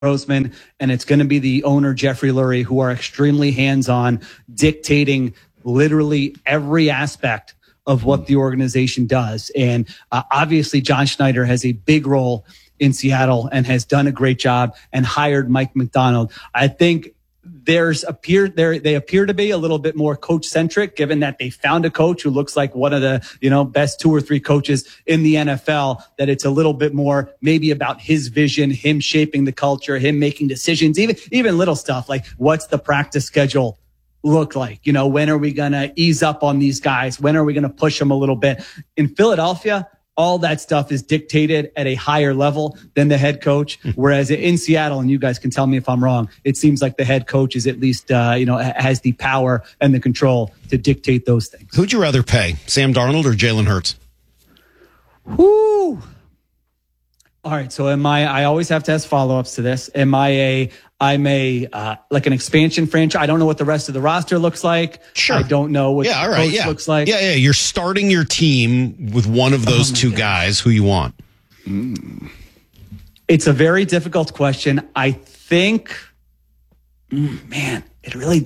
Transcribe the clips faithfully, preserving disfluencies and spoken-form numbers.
Roseman, and it's going to be the owner, Jeffrey Lurie, who are extremely hands-on, dictating literally every aspect of what the organization does. And uh, obviously, John Schneider has a big role in Seattle and has done a great job and hired Mike Macdonald. I think there's appear there they appear to be a little bit more coach centric, given that they found a coach who looks like one of the you know best two or three coaches in the N F L. That it's a little bit more maybe about his vision, him shaping the culture, him making decisions, even even little stuff like what's the practice schedule look like? You know, when are we going to ease up on these guys? When are we going to push them a little bit? In Philadelphia, all that stuff is dictated at a higher level than the head coach. Whereas in Seattle, and you guys can tell me if I'm wrong, it seems like the head coach is at least, uh, you know, has the power and the control to dictate those things. Who'd you rather pay, Sam Darnold or Jalen Hurts? Whoo. All right. So am I, I always have to ask follow-ups to this. Am I a, I'm a, uh, like an expansion franchise. I don't know what the rest of the roster looks like. Sure. I don't know what yeah, the all right, coach yeah. looks like. Yeah, yeah. You're starting your team with one of those oh two gosh. guys who you want. Mm. It's a very difficult question. I think, mm, man, it really,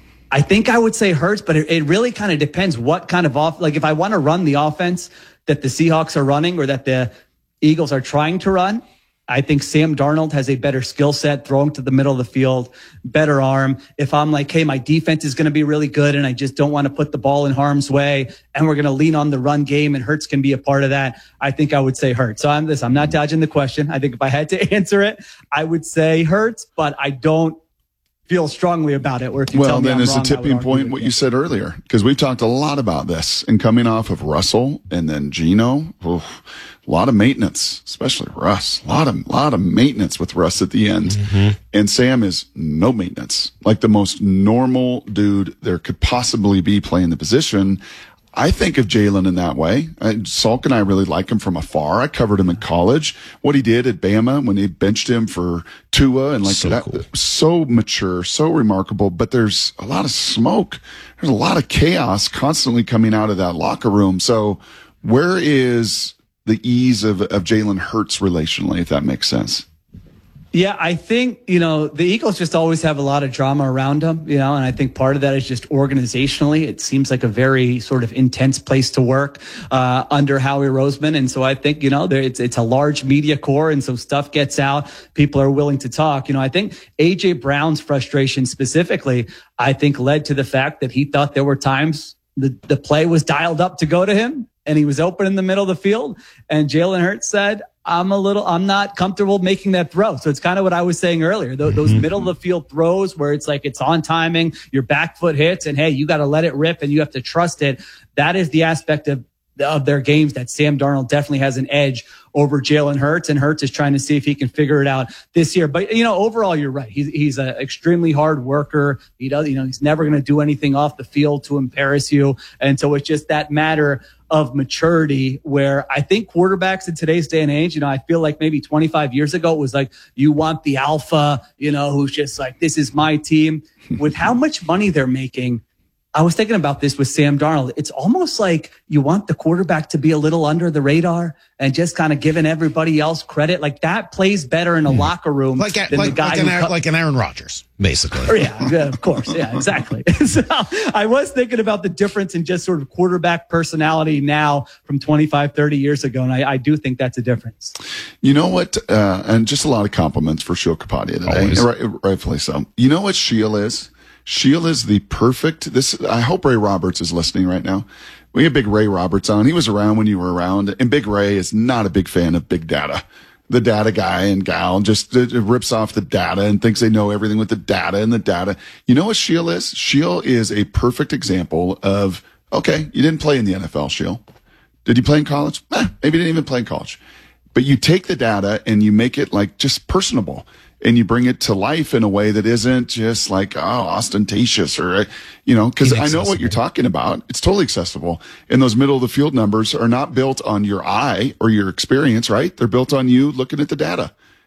I think I would say Hurts, but it, it really kind of depends what kind of off, like if I want to run the offense that the Seahawks are running or that the Eagles are trying to run, I think Sam Darnold has a better skill set, throwing to the middle of the field, better arm. If I'm like, hey, my defense is going to be really good and I just don't want to put the ball in harm's way and we're going to lean on the run game and Hurts can be a part of that, I think I would say Hurts. So I'm this, I'm not dodging the question. I think if I had to answer it, I would say Hurts, but I don't feel strongly about it. Or if you well, tell me then I'm is wrong, the tipping point what you said earlier, because we've talked a lot about this and coming off of Russell and then Geno, oof, a lot of maintenance, especially Russ, a lot of, lot of maintenance with Russ at the end. Mm-hmm. And Sam is no maintenance, like the most normal dude there could possibly be playing the position. I think of Jalen in that way. I, Salk and I really like him from afar. I covered him in college. What he did at Bama when they benched him for Tua and like so that, cool. so mature, so remarkable. But there's a lot of smoke. There's a lot of chaos constantly coming out of that locker room. So where is the ease of, of Jalen Hurts relationally, if that makes sense? Yeah, I think, you know, the Eagles just always have a lot of drama around them, you know, and I think part of that is just organizationally. It seems like a very sort of intense place to work uh, under Howie Roseman. And so I think, you know, there, it's it's a large media core. And so stuff gets out. People are willing to talk. You know, I think A J Brown's frustration specifically, I think led to the fact that he thought there were times the, the play was dialed up to go to him and he was open in the middle of the field. And Jalen Hurts said, I'm a little, I'm not comfortable making that throw. So it's kind of what I was saying earlier. Those, those middle of the field throws where it's like it's on timing, your back foot hits, and hey, you got to let it rip and you have to trust it. That is the aspect of of their games that Sam Darnold definitely has an edge over Jalen Hurts, and Hurts is trying to see if he can figure it out this year. But you know, overall, you're right. He's he's an extremely hard worker. He does, you know, he's never going to do anything off the field to embarrass you, and so it's just that matter of maturity where I think quarterbacks in today's day and age, you know, I feel like maybe twenty-five years ago it was like, you want the alpha, you know, who's just like, this is my team. With how much money they're making, I was thinking about this with Sam Darnold. It's almost like you want the quarterback to be a little under the radar and just kind of giving everybody else credit. Like that plays better in a mm. locker room like, a, than like, the guy like, an, who co- like an Aaron Rodgers, basically. Yeah, yeah, of course. Yeah, exactly. So I was thinking about the difference in just sort of quarterback personality now from twenty-five, thirty years ago. And I, I do think that's a difference. You know what? Uh, and just a lot of compliments for Sheil Kapadia today. Right, rightfully so. You know what Sheil is? Sheil is the perfect, this, I hope Ray Roberts is listening right now. We had Big Ray Roberts on. He was around when you were around, and Big Ray is not a big fan of big data. The data guy and gal just uh, rips off the data and thinks they know everything with the data and the data. You know what Sheil is? Sheil is a perfect example of, okay, you didn't play in the N F L, Sheil. Did you play in college? Eh, maybe you didn't even play in college. But you take the data and you make it like just personable. And you bring it to life in a way that isn't just like, oh, ostentatious or, you know, because I know what you're talking about. It's totally accessible. And those middle of the field numbers are not built on your eye or your experience, right? They're built on you looking at the data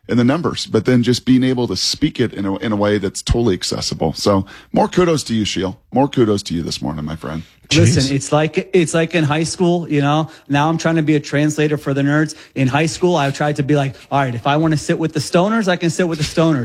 in the numbers, but then just being able to speak it in a, in a way that's totally accessible. So more kudos to you, Sheil. More kudos to you this morning, my friend. Listen, Jeez. it's like it's like in high school, you know. Now I'm trying to be a translator for the nerds. In high school, I tried to be like, all right, if I want to sit with the stoners, I can sit with the stoners.